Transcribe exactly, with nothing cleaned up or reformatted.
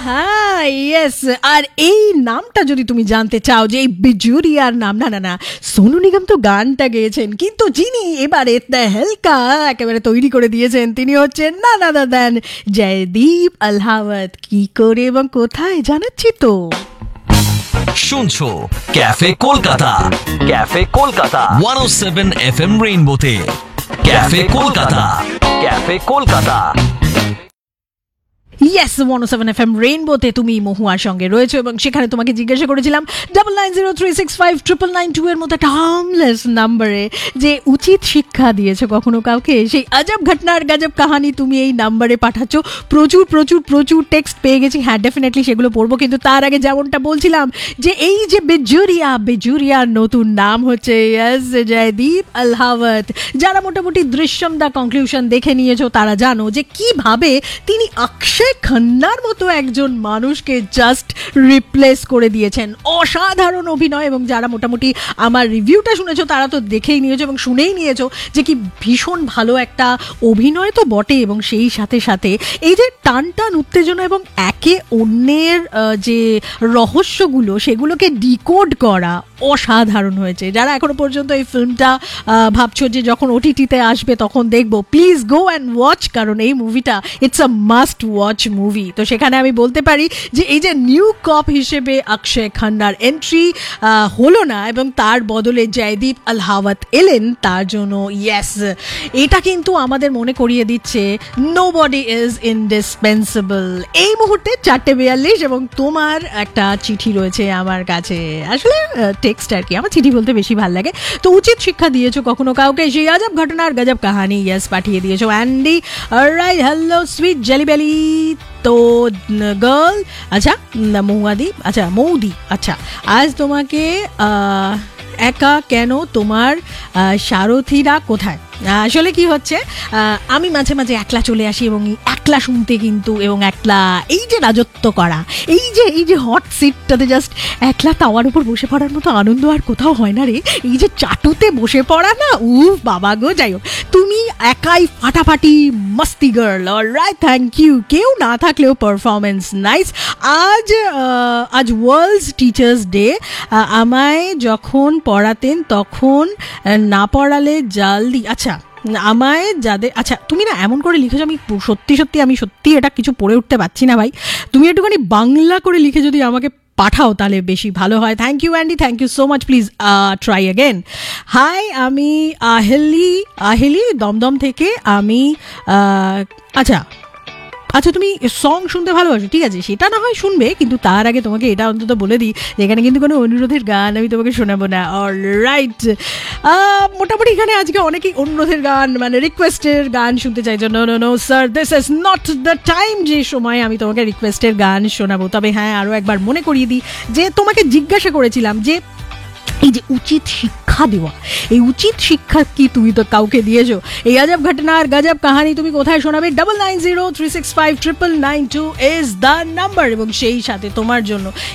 হ্যাঁ ইয়েস, আর এই নামটা যদি তুমি জানতে চাও যে এই বিজুরিয়ার নাম, না না না সোনু নিগম তো গানটা গেয়েছেন, কিন্তু যিনি এবারে হেলকা একেবারে তৈরি করে দিয়েছেন তিনি হচ্ছেন না না দেন জয়দীপ আলহাওয়াত। কি করে এবং কোথায় জানাচ্ছি তো। শুনছো ক্যাফে কলকাতা, ক্যাফে কলকাতা একশো সাত F M রেইনবোতে। Cafe Kolkata, cafe Kolkata. Yes one ও সেভেন এফ এম রেইনবোতে তুমি মহুয়ার সঙ্গে রয়েছো, এবং সেখানে তোমাকে জিজ্ঞাসা করেছিলাম double nine zero three six five triple nine two এর মতো একটা হার্মলেস নাম্বারে যে উচিত শিক্ষা দিয়েছো কখনো কাউকে, সেই আজব ঘটনার গজব কাহানি তুমি এই নাম্বারে পাঠাচ্ছ। প্রচুর প্রচুর প্রচুর টেক্সট পেয়ে গেছি, হ্যাঁ ডেফিনেটলি সেগুলো পড়বো, কিন্তু তার আগে যেমনটা বলছিলাম যে এই যে বেজুরিয়া, বেজুরিয়ার নতুন নাম হচ্ছে ইয়েস জয়দীপ আলহাওয়াত। যারা মোটামুটি দৃশ্যম দা কনক্লুশন দেখে নিয়েছো তারা জানো যে কিভাবে তিনি অক্ষয় খান্নার মতো একজন মানুষকে জাস্ট রিপ্লেস করে দিয়েছেন। অসাধারণ অভিনয়, এবং যারা মোটামুটি আমার রিভিউটা শুনেছো তারা তো দেখেই নিয়েছো এবং শুনেই নিয়েছো যে কি ভীষণ ভালো একটা অভিনয় তো বটে, এবং সেই সাথে সাথে এই যে টান টান উত্তেজনা এবং একে অন্যের যে রহস্যগুলো সেগুলোকে ডিকোড করা অসাধারণ হয়েছে। যারা এখনো পর্যন্ত এই ফিল্মটা ভাবছো যে যখন ওটিটিতে আসবে তখন দেখবো, প্লিজ গো অ্যান্ড ওয়াচ, কারণ এই মুভিটা it's a must watch movie. তো সেখানে আমি বলতে পারি যে এই যে নিউ কপ হিসেবে অক্ষয় খান্নার এন্ট্রি হলো না এবং তার বদলে জয়দীপ আলহাওয়াত এলেন, তার জন্য ইয়েস এটা কিন্তু আমাদের মনে করিয়ে দিচ্ছে নোবডি ইজ ইনডিসপেন্সেবল। এই মুহূর্তে চারটে বিয়াল্লিশ এবং তোমার একটা চিঠি রয়েছে আমার কাছে, আসলে টেক্সট আর কি, আমার চিঠি বলতে বেশি ভালো লাগে। তো উচিত শিক্ষা দিয়েছো কখনো কাউকে, সেই আজব ঘটনার গজব কাহানি ইয়েস পাঠিয়ে দিয়েছো অ্যান্ডি। Right, hello sweet জেলিবেলি। তো গার্ল, আচ্ছা মৌদি, আচ্ছা মৌদি, আচ্ছা আজ তোমাকে একা কেন, তোমার সারথীরা কোথায়? আসলে কি হচ্ছে, আমি মাঝে মাঝে একলা চলে আসি এবং একলা শুনতে কিন্তু, এবং একলা এই যে রাজত্ব করা, এই যে এই যে হট সিটটাতে জাস্ট একলা তাওয়ার উপর বসে পড়ার মতো আনন্দ আর কোথাও হয় না রে। এই যে চাটুতে বসে পড়া না, উফ বাবা গো। যাই হোক, তুমি একাই ফাটাফাটি মস্তি গার্ল। Alright, thank you. কেউ না থাকলেও পারফরমেন্স নাইস। আজ আজ ওয়ার্ল্ড টিচার্স ডে। আমায় যখন পড়াতেন তখন না পড়ালে জাল দি, আচ্ছা আমায় যাদের, আচ্ছা তুমি না এমন করে লিখেছো, আমি সত্যি সত্যি আমি সত্যি এটা কিছু পড়ে উঠতে পারছি না ভাই, তুমি একটুখানি বাংলা করে লিখে যদি আমাকে পাঠাও তাহলে বেশি ভালো হয়। Thank you Andy, thank you so much. Please try again. High, আমি আহেলি, আহেলি দমদম থেকে। আমি আচ্ছা আচ্ছা তুমি সং শুনতে ভালোবাসো, ঠিক আছে সেটা না হয় শুনবে, কিন্তু তার আগে তোমাকে এটা অন্তত বলে দিই এখানে কিন্তু কোনো অনুরোধের গান আমি তোমাকে শোনাবো না। অলরাইট, মোটামুটি এখানে আজকে অনেকেই অনুরোধের গান মানে রিকোয়েস্টের গান শুনতে চাইছো। No no no sir, this is not the time যে সময় আমি তোমাকে রিকোয়েস্টের গান শোনাবো। তবে হ্যাঁ, আরও একবার মনে করিয়ে দিই যে তোমাকে জিজ্ঞাসা করেছিলাম যে এই যে উচিত শিক্ষা দেওয়া, এই উচিত শিক্ষা কি তুমি তো কাউকে দিয়েছো? এই আজব ঘটনার গজব কাহানি তুমি কোথায় শোনাবে? Double nine zero three six five triple nine two is the number, এবং সেই সাথে তোমার জন্য